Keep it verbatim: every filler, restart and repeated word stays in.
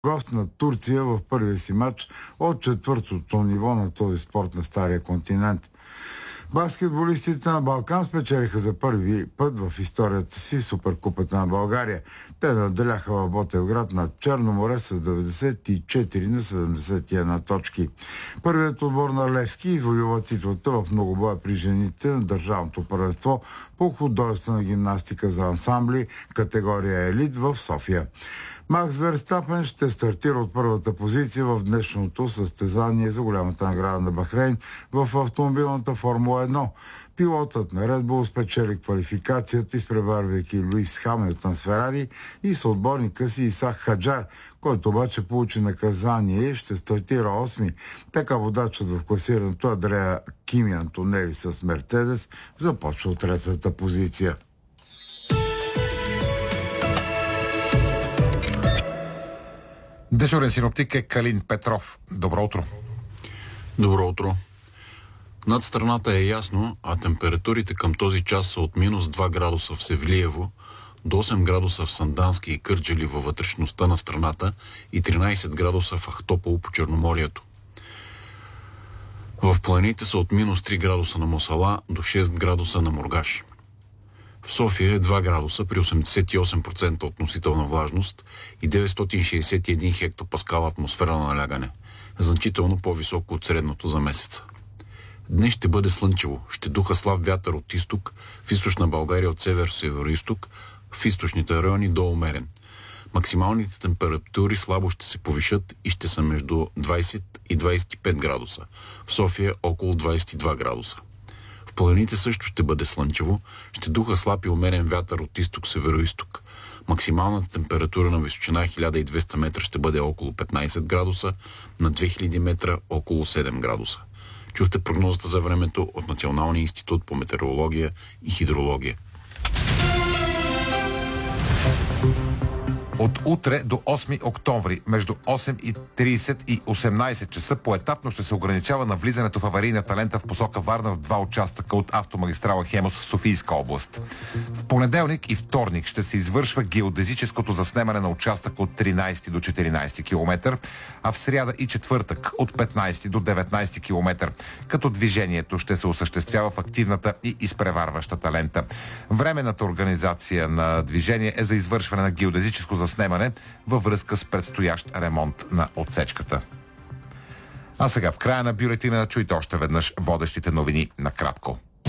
гост на Турция в първия си матч от четвъртото ниво на този спорт на Стария континент. Баскетболистите на Балкан спечелиха за първи път в историята си Суперкупата на България. Те наделяха в Ботевград над Черно море с деветдесет и четири на седемдесет и една точки. Първият отбор на Левски извоюва титлата в многобоя при жените на държавното първенство по художествена гимнастика за ансамбли, категория елит в София. Макс Верстапен ще стартира от първата позиция в днешното състезание за голямата награда на Бахрейн в автомобилната Формула едно. Пилотът на Red Bull спечели квалификацията, изпреварвайки Луис Хамилтън с Ферари и съотборника си Исак Хаджар, който обаче получи наказание и ще стартира осми. Така водачът в класирането Андреа Кими Антонели с Мерцедес започва от третата позиция. Дежурен синоптик е Калин Петров. Добро утро. Добро утро. Над страната е ясно, а температурите към този час са от минус два градуса в Севлиево до осем градуса в Сандански и Кърджали във вътрешността на страната и тринайсет градуса в Ахтопол по Черноморието. В планините са от минус три градуса на Мосала до шест градуса на Мургаш. В София е два градуса при осемдесет и осем процента относителна влажност и деветстотин шейсет и един хектопаскал атмосферно налягане, значително по-високо от средното за месеца. Днес ще бъде слънчево, ще духа слаб вятър от изток, в източна България от север-североизток, в източните райони до умерен. Максималните температури слабо ще се повишат и ще са между двайсет и двайсет и пет градуса, в София около двайсет и два градуса. В планините също ще бъде слънчево, ще духа слаб и умерен вятър от изток-североизток. Максималната температура на височина хиляда и двеста метра ще бъде около петнайсет градуса, на две хиляди метра около седем градуса. Чухте прогнозата за времето от Националния институт по метеорология и хидрология. От утре до осми октомври между осем и трийсет и осемнайсет часа поетапно ще се ограничава на влизането в аварийната лента в посока Варна в два участъка от автомагистрала Хемус в Софийска област. В понеделник и вторник ще се извършва геодезическото заснемане на участъка от тринайсети до четиринайсети километър, а в сряда и четвъртък от петнайсети до деветнайсети километър, като движението ще се осъществява в активната и изпреварващата лента. Временната организация на движение е за извършване на геодезическо заснемане снемане във връзка с предстоящ ремонт на отсечката. А сега в края на бюлетина чуйте още веднъж водещите новини накратко.